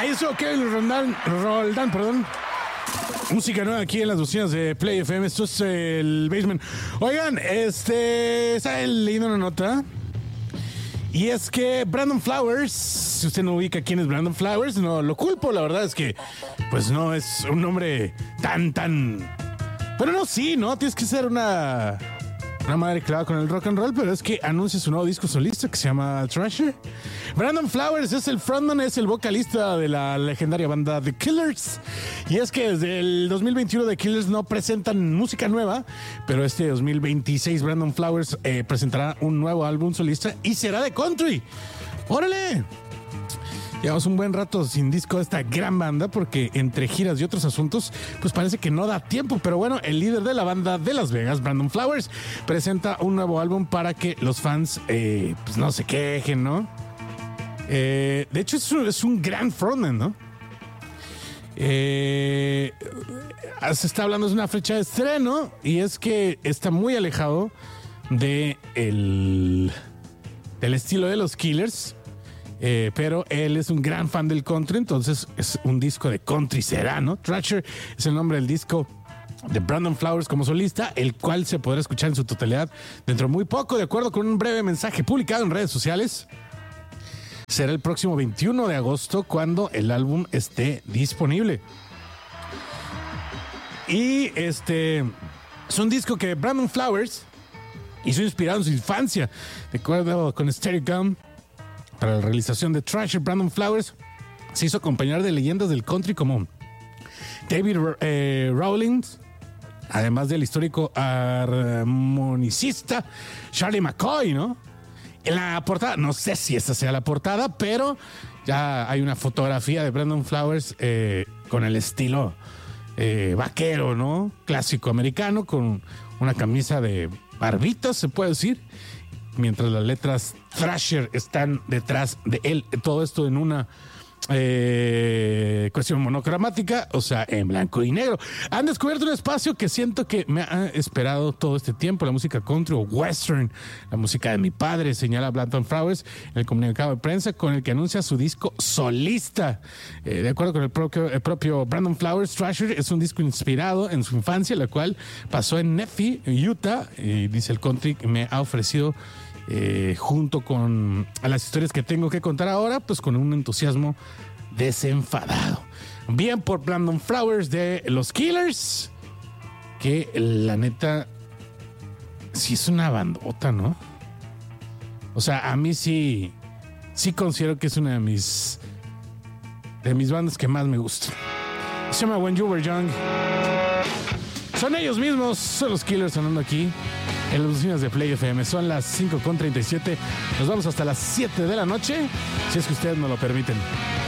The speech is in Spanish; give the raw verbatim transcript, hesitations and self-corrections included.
Ahí es ok, Roldán, Roldán, perdón. Música nueva aquí en las bocinas de Play F M. Esto es el Basement. Oigan, este... ¿Está leyendo una nota? Y es que Brandon Flowers, si usted no ubica quién es Brandon Flowers, no lo culpo, la verdad es que pues no es un nombre tan, tan... Pero no, sí, ¿no? Tienes que ser una... Una madre clavada con el rock and roll, pero es que anuncia su nuevo disco solista que se llama Thrasher. Brandon Flowers es el frontman, es el vocalista de la legendaria banda The Killers. Y es que desde el dos mil veintiuno The Killers no presentan música nueva, pero este dos mil veintiséis Brandon Flowers eh, presentará un nuevo álbum solista y será de country. ¡Órale! Llevamos un buen rato sin disco de esta gran banda porque entre giras y otros asuntos pues parece que no da tiempo, pero bueno, el líder de la banda de Las Vegas, Brandon Flowers, presenta un nuevo álbum para que los fans eh, pues no se quejen, ¿no? Eh, de hecho es un, es un gran frontman, ¿no? Eh, se está hablando de una fecha de estreno y es que está muy alejado de el, del estilo de los Killers. Eh, pero él es un gran fan del country, entonces es un disco de country será, ¿no? Thrasher es el nombre del disco de Brandon Flowers como solista, el cual se podrá escuchar en su totalidad dentro de muy poco, de acuerdo con un breve mensaje publicado en redes sociales. Será el próximo veintiuno de agosto cuando el álbum esté disponible. Y este es un disco que Brandon Flowers hizo inspirado en su infancia, de acuerdo con Stereo Gum. Para la realización de Thrasher, Brandon Flowers se hizo acompañar de leyendas del country como David eh, Rawlings, además del histórico armonicista Charlie McCoy, ¿no? En la portada, no sé si esta sea la portada, pero ya hay una fotografía de Brandon Flowers eh, con el estilo eh, vaquero, ¿no? Clásico americano, con una camisa de barbitas, se puede decir. Mientras las letras Thrasher están detrás de él. Todo esto en una eh, cuestión monocromática, o sea, en blanco y negro. Han descubierto un espacio que siento que me ha esperado todo este tiempo, la música country o western, la música de mi padre, señala Brandon Flowers en el comunicado de prensa con el que anuncia su disco solista. Eh, de acuerdo con el propio, el propio Brandon Flowers, Thrasher es un disco inspirado en su infancia, la cual pasó en Nephi, Utah, y dice el country que me ha ofrecido Eh, junto con las historias que tengo que contar ahora, pues con un entusiasmo desenfadado. Bien por Brandon Flowers de los Killers, que la neta sí es una bandota, ¿no? O sea, a mí sí sí considero que es una de mis de mis bandas que más me gusta. Se llama When You Were Young. Son ellos mismos, son los Killers sonando aquí en las bocinas de Play F M. Son las cinco con treinta y siete. Nos vamos hasta las siete de la noche, si es que ustedes nos lo permiten.